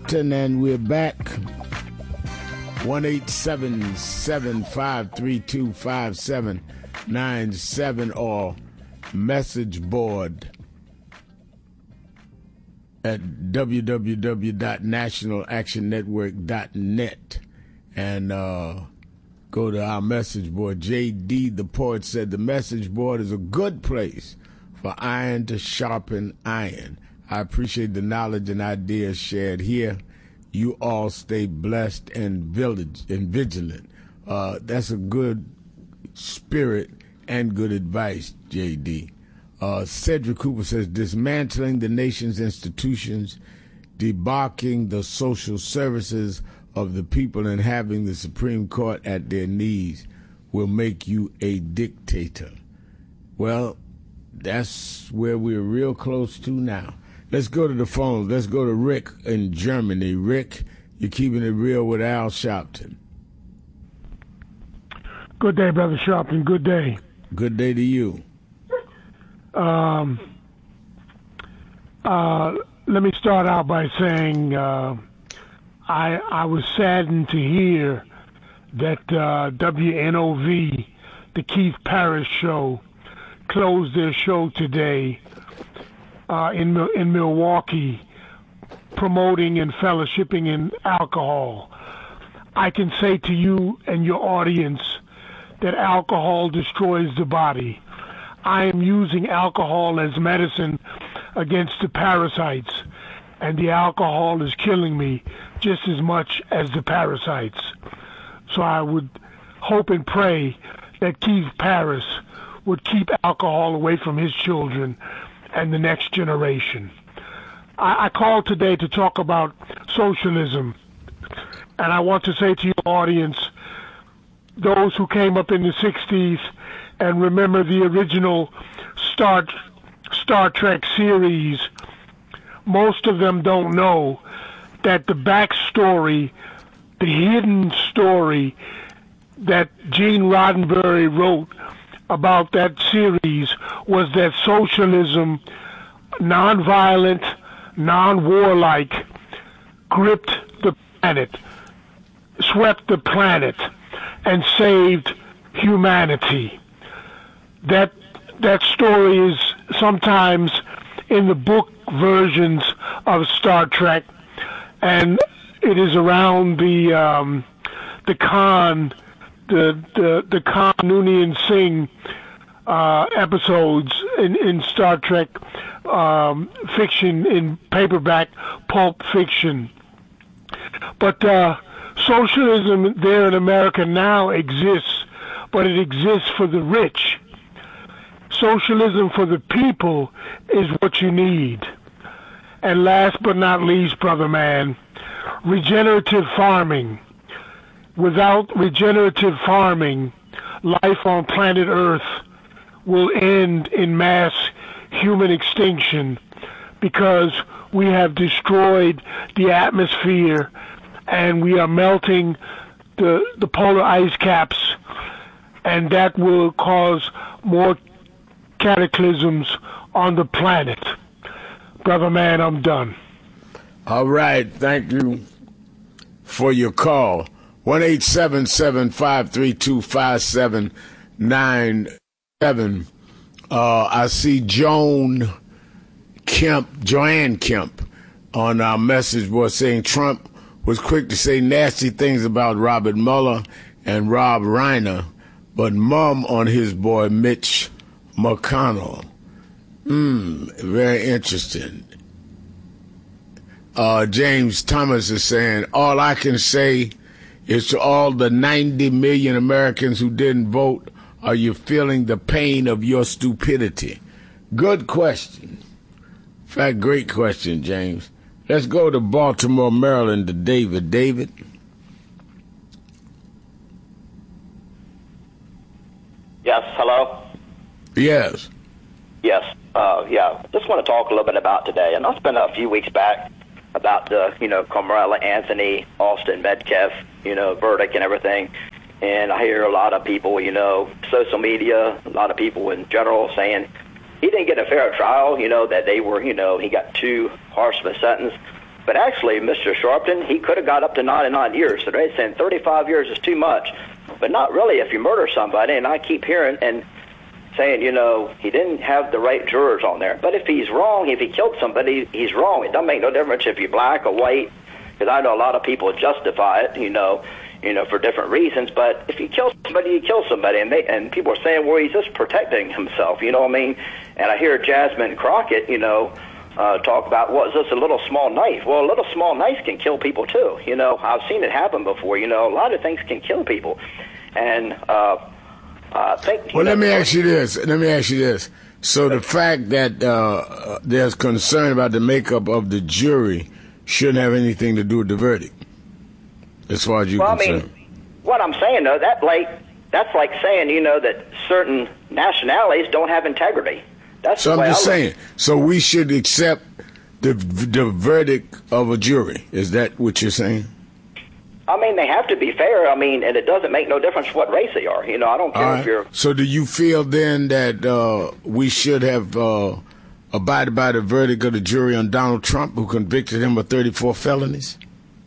Sharpton, and we're back. 1-877-532-5797 or message board at www.nationalactionnetwork.net and go to our message board. J.D. the poet said the message board is a good place for iron to sharpen iron. I appreciate the knowledge and ideas shared here. You all stay blessed and vigilant. That's a good spirit and good advice, J.D. Cedric Cooper says, dismantling the nation's institutions, debarking the social services of the people, and having the Supreme Court at their knees will make you a dictator. Well, that's where we're real close to now. Let's go to the phones. Let's go to Rick in Germany. Rick, you're keeping it real with Al Sharpton. Good day, Brother Sharpton. Good day. Good day to you. Let me start out by saying I was saddened to hear that WNOV, the Keith Parrish show, closed their show today in Milwaukee, promoting and fellowshipping in alcohol. I can say to you and your audience that alcohol destroys the body. I am using alcohol as medicine against the parasites, and the alcohol is killing me just as much as the parasites. So I would hope and pray that Keith Parrish would keep alcohol away from his children and the next generation. I called today to talk about socialism, and I want to say to your audience, those who came up in the 60s and remember the original Star Trek series, most of them don't know that the backstory, the hidden story that Gene Roddenberry wrote about that series was that socialism, nonviolent, non-warlike, gripped the planet, swept the planet, and saved humanity. That story is sometimes in the book versions of Star Trek, and it is around the Khan Noonien Singh episodes in Star Trek fiction, in paperback pulp fiction. But socialism there in America now exists, but it exists for the rich. Socialism for the people is what you need. And last but not least, brother man, regenerative farming. Without regenerative farming, life on planet Earth will end in mass human extinction because we have destroyed the atmosphere and we are melting the polar ice caps, and that will cause more cataclysms on the planet. Brother man, I'm done. All right, thank you for your call. 1-877-532-5797. I see Joanne Kemp on our message board saying Trump was quick to say nasty things about Robert Mueller and Rob Reiner, but mum on his boy Mitch McConnell. Very interesting. James Thomas is saying, all I can say is to all the 90 million Americans who didn't vote, are you feeling the pain of your stupidity? Good question. In fact, great question, James. Let's go to Baltimore, Maryland, to David. David? Yes, hello? Yes. Yes, just want to talk a little bit about today. I know it's been a few weeks back about the, Carmella Anthony, Austin Metcalf, verdict and everything. And I hear a lot of people, social media, a lot of people in general saying he didn't get a fair trial, that they were, he got too harsh of a sentence. But actually, Mr. Sharpton, he could have got up to 99 years. So they're saying 35 years is too much. But not really if you murder somebody. And I keep hearing and saying, you know, he didn't have the right jurors on there. But if he's wrong, if he killed somebody, he's wrong. It doesn't make no difference if you're black or white, because I know a lot of people justify it, you know, for different reasons. But if you kill somebody, you kill somebody. And people are saying, well, he's just protecting himself, you know what I mean? And I hear Jasmine Crockett, you know, talk about, well, it's just a little small knife. Well, a little small knife can kill people too. You know, I've seen it happen before. You know, a lot of things can kill people. And I think... Well, let me ask you this. So the fact that there's concern about the makeup of the jury shouldn't have anything to do with the verdict, as far as you're concerned. I mean, what I'm saying, though, that's like saying, you know, that certain nationalities don't have integrity. So I'm just saying. So we should accept the verdict of a jury. Is that what you're saying? I mean, they have to be fair. I mean, and it doesn't make no difference what race they are. You know, I don't care if you're... So do you feel then that we should have abided by the verdict of the jury on Donald Trump, who convicted him of 34 felonies?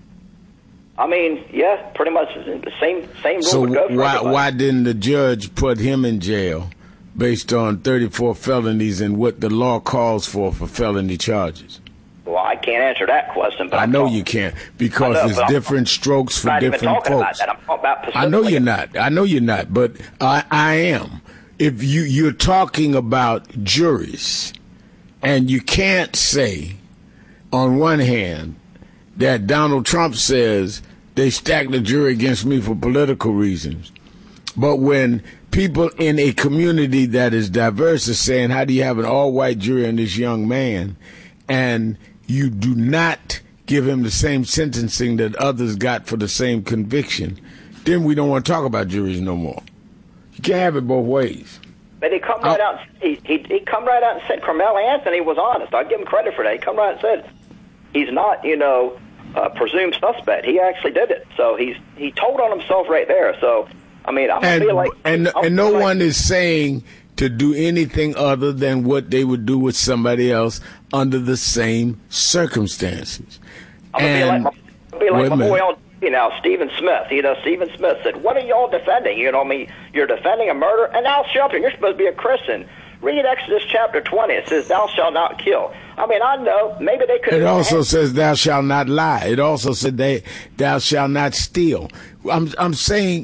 I mean, yeah, pretty much the same rule would go for everybody. Why didn't the judge put him in jail based on 34 felonies and what the law calls for felony charges? Well, I can't answer that question. But I know you can't, because there's different strokes for different folks. I'm talking about I know you're not, but I am. If you're talking about juries, and you can't say, on one hand, that Donald Trump says they stacked the jury against me for political reasons, but when people in a community that is diverse are saying, how do you have an all-white jury on this young man, and you do not give him the same sentencing that others got for the same conviction, then we don't want to talk about juries no more. You can't have it both ways. But he come right out. He come right out and said Carmelo Anthony was honest. I give him credit for that. He come right and said he's not, you know, presumed suspect. He actually did it. So he told on himself right there. So I mean, I feel like no one is saying to do anything other than what they would do with somebody else under the same circumstances. I'm gonna be like my boy on, you know, Stephen Smith. You know, Stephen Smith said, "What are y'all defending? You know, I mean, you're defending a murder." And Al Sharpton, you're supposed to be a Christian. Read Exodus chapter 20. It says, "Thou shalt not kill." I mean, I know maybe they could. It also says, "Thou shalt not lie." It also said, "Thou shalt not steal." I'm saying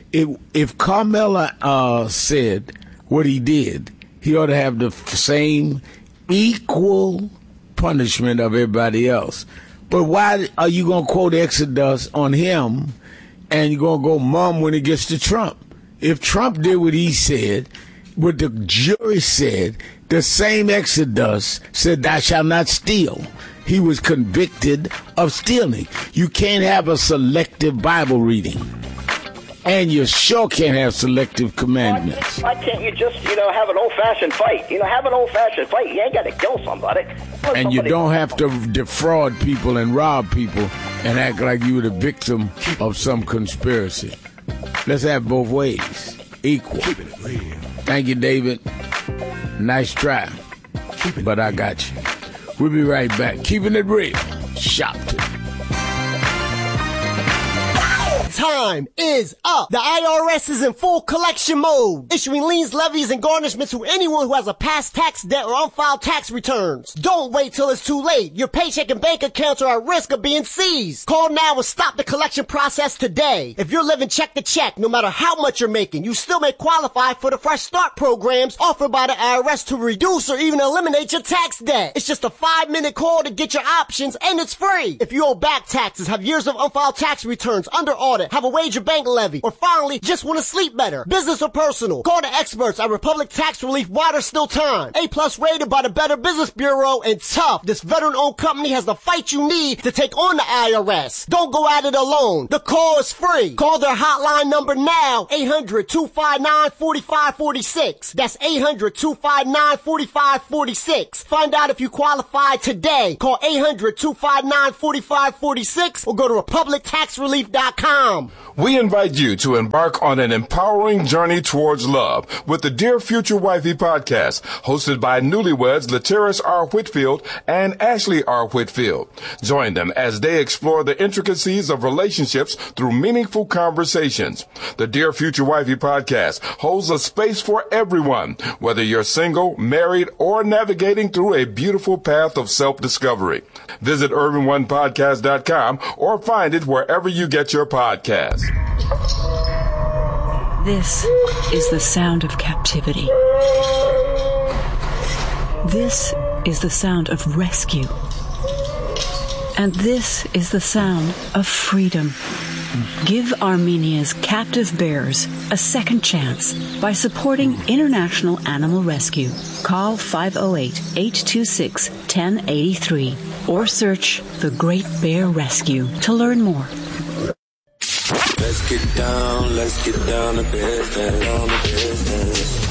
if Carmelo said what he did, he ought to have the same equal punishment of everybody else. But why are you going to quote Exodus on him and you're going to go mum when it gets to Trump? If Trump did what he said, what the jury said, the same Exodus said, "Thou shalt not steal." He was convicted of stealing. You can't have a selective Bible reading. And you sure can't have selective commandments. Why can't you just, you know, have an old-fashioned fight? You know, have an old-fashioned fight. You ain't got to kill somebody. And you don't have to defraud people and rob people and act like you were the victim of some conspiracy. Let's have both ways. Equal. Thank you, David. Nice try. But I got you. We'll be right back. Keeping it real. Sharpton. Time is up. The IRS is in full collection mode, issuing liens, levies, and garnishments to anyone who has a past tax debt or unfiled tax returns. Don't wait till it's too late. Your paycheck and bank accounts are at risk of being seized. Call now and stop the collection process today. If you're living check to check, no matter how much you're making, you still may qualify for the Fresh Start programs offered by the IRS to reduce or even eliminate your tax debt. It's just a 5-minute call to get your options, and it's free. If you owe back taxes, have years of unfiled tax returns under audit, have a wage or bank levy, or finally just want to sleep better, business or personal, call the experts at Republic Tax Relief while there's still time. A+ rated by the Better Business Bureau, and tough. This veteran-owned company has the fight you need to take on the IRS. Don't go at it alone. The call is free. Call their hotline number now, 800-259-4546. That's 800-259-4546. Find out if you qualify today. Call 800-259-4546 or go to RepublicTaxRelief.com. DearFutureWifey.com. We invite you to embark on an empowering journey towards love with the Dear Future Wifey podcast, hosted by newlyweds Lateris R. Whitfield and Ashley R. Whitfield. Join them as they explore the intricacies of relationships through meaningful conversations. The Dear Future Wifey podcast holds a space for everyone, whether you're single, married, or navigating through a beautiful path of self-discovery. Visit UrbanOnePodcast.com or find it wherever you get your podcasts. This is the sound of captivity. This is the sound of rescue. And this is the sound of freedom. Give Armenia's captive bears a second chance by supporting International Animal Rescue. Call 508-826-1083 or search The Great Bear Rescue to learn more. Let's get down to business.